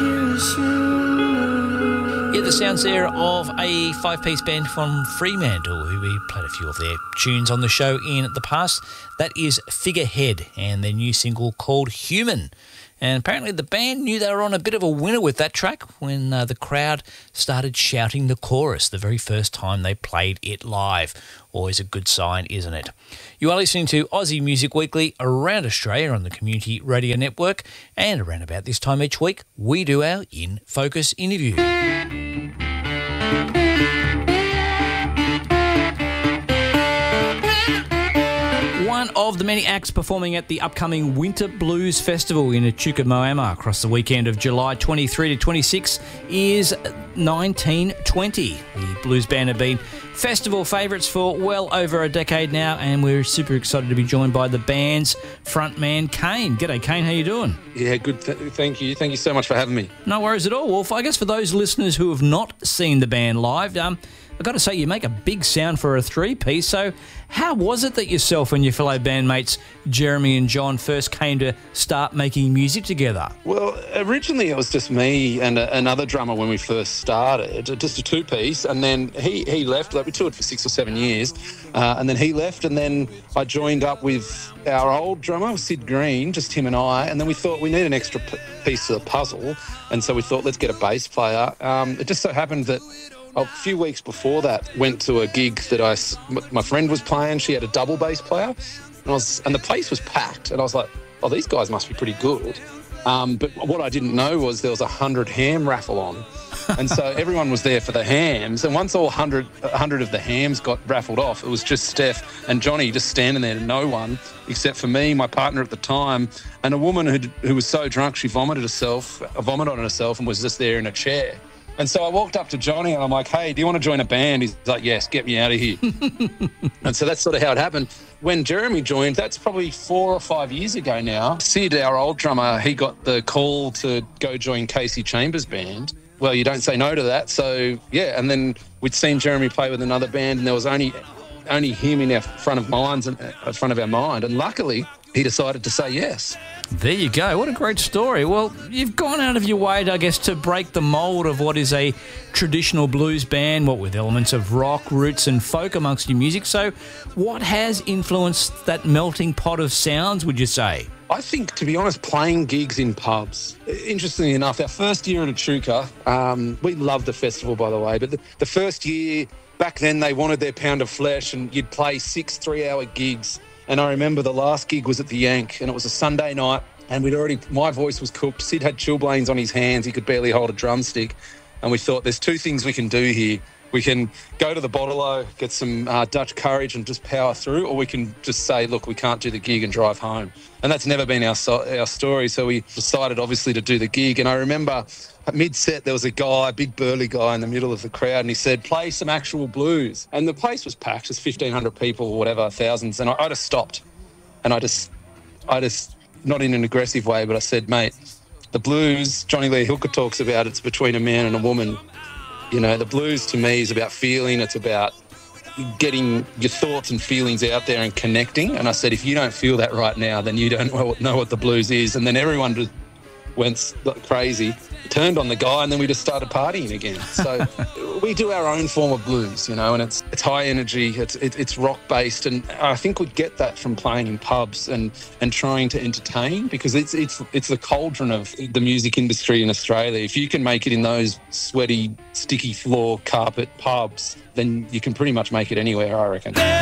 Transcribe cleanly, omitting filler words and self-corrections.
Yeah, the sounds there of a five-piece band from Fremantle, who we played a few of their tunes on the show in the past. That is Figurehead and their new single called Human. And apparently the band knew they were on a bit of a winner with that track when the crowd started shouting the chorus the very first time they played it live. Always a good sign, isn't it? You are listening to Aussie Music Weekly around Australia on the Community Radio Network, and around about this time each week we do our In Focus interview. One of the many acts performing at the upcoming Winter Blues Festival in Echuca Moama across the weekend of July 23 to 26 is 1920. The blues band have been festival favourites for well over a decade now, and we're super excited to be joined by the band's frontman, Kane. G'day, Kane. How you doing? Yeah, good. Thank you. Thank you so much for having me. No worries at all. Well, I guess for those listeners who have not seen the band live, I've got to say, you make a big sound for a three-piece. So how was it that yourself and your fellow bandmates, Jeremy and John, first came to start making music together? Well, originally it was just me and another drummer when we first started, just a two-piece, and then he left. Like, we toured for 6 or 7 years, and then he left, and then I joined up with our old drummer, Sid Green, just him and I, and then we thought we need an extra piece of the puzzle, and so we thought, let's get a bass player. It just so happened that a few weeks before that, went to a gig that my friend was playing. She had a double bass player, and the place was packed. And I was like, "Oh, these guys must be pretty good." But what I didn't know was there was a 100 ham raffle on, and so everyone was there for the hams. And once all 100 of the hams got raffled off, it was just Steph and Johnny just standing there, no one except for me, my partner at the time, and a woman who was so drunk she vomited on herself, and was just there in a chair. And so I walked up to Johnny and I'm like, "Hey, do you want to join a band?" He's like, "Yes, get me out of here." And so that's sort of how it happened. When Jeremy joined, that's probably 4 or 5 years ago now. Sid, our old drummer, he got the call to go join Casey Chambers' band. Well, you don't say no to that. So, yeah, and then we'd seen Jeremy play with another band, and there was only him in front of our mind. And luckily, he decided to say yes. There you go. What a great story. Well, you've gone out of your way, I guess, to break the mould of what is a traditional blues band, what with elements of rock, roots and folk amongst your music. So what has influenced that melting pot of sounds, would you say? I think, to be honest, playing gigs in pubs. Interestingly enough, our first year at Echuca, we loved the festival, by the way, but the first year, back then they wanted their pound of flesh, and you'd play 6 3-hour gigs. And I remember the last gig was at the Yank, and it was a Sunday night, and my voice was cooked. Sid had chilblains on his hands. He could barely hold a drumstick. And we thought, there's 2 things we can do here. We can go to the Bottle-O, get some Dutch courage and just power through, or we can just say, look, we can't do the gig and drive home. And that's never been our story. So we decided, obviously, to do the gig. And I remember at mid-set, there was a big burly guy in the middle of the crowd, and he said, "Play some actual blues." And the place was packed, just 1,500 people or whatever, thousands. And I just stopped. And I just, not in an aggressive way, but I said, "Mate, the blues, Johnny Lee Hooker talks about, it's between a man and a woman. You know, the blues to me is about feeling. It's about getting your thoughts and feelings out there and connecting." And I said, "If you don't feel that right now, then you don't know what the blues is." And then everyone just went crazy, turned on the guy, and then we just started partying again. So we do our own form of blues, you know, and it's high energy, it's rock based, and I think we get that from playing in pubs and trying to entertain, because it's the cauldron of the music industry in Australia. If you can make it in those sweaty, sticky floor carpet pubs, then you can pretty much make it anywhere, I reckon.